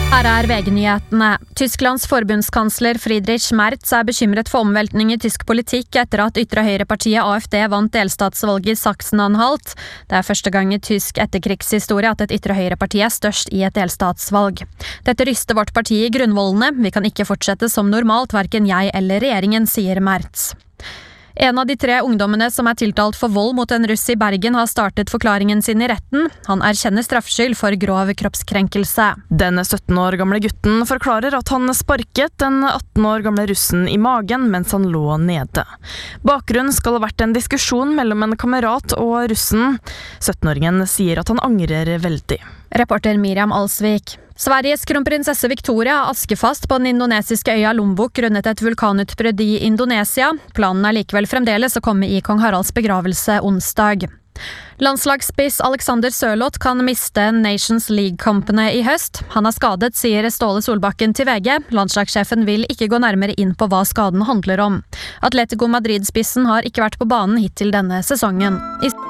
Her VG-nyhetene. Tysklands forbundskansler Friedrich Merz bekymret for omveltning i tysk politikk etter at ytre høyrepartiet AfD vant delstatsvalget i Sachsen-Anhalt. Det første gang i tysk etterkrigshistorie at et ytre høyreparti størst i et delstatsvalg. Dette ryster vårt parti i grunnvollene. Vi kan ikke fortsette som normalt, hverken jeg eller regjeringen, sier Merz. En av de 3 ungdommene som tiltalt for vold mot en russ i Bergen har startet forklaringen sin i retten. Han erkjenner straffskyld for grov kroppskrenkelse. Den 17 år gamle gutten forklarer at han sparket den 18 år gamle russen i magen mens han lå nede. Bakgrunnen skal ha vært en diskusjon mellom en kamerat og russen. 17-åringen sier at han angrer veldig. Reporter Miriam Alsvik. Sveriges kronprinsesse Victoria askefast på den indonesiske øya Lombok grunnet et vulkanutbrudd i Indonesia. Planen likevel fremdeles å komme i kong Haralds begravelse onsdag. Landslagsspiss Alexander Sørloth kan miste Nations League-kampene i høst. Han skadet, sier Ståle Solbakken til VG. Landslagssjefen vil ikke gå nærmere inn på hva skaden handler om. Atletico Madrid-spissen har ikke vært på banen hittil denne sesongen.